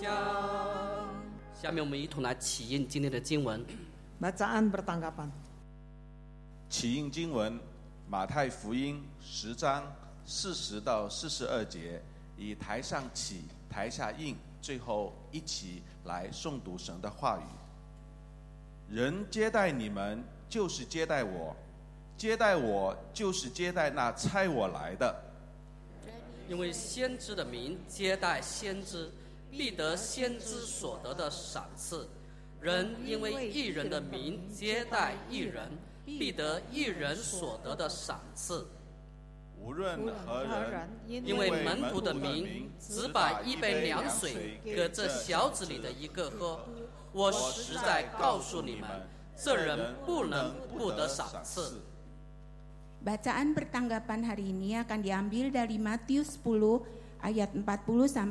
下面我们一同来起印今天的经文。 Bacaan bertanggapan. 起印经文，马太福音10章40到42节，以台上起，台下印，最后一起来诵读神的话语。人接待你们，就是接待我；接待我，就是接待那差我来的。 因为先知的名接待先知，必得先知所得的赏赐。 人因为义人的名接待义人，必得义人所得的赏赐。 无论何人， 因为门徒的名，只把一杯凉水给这小子里的一个喝，我实在告诉你们，这人不能不得赏赐。 Bacaan pertanggapan hari ini akan diambil dari Matius 10 ayat 40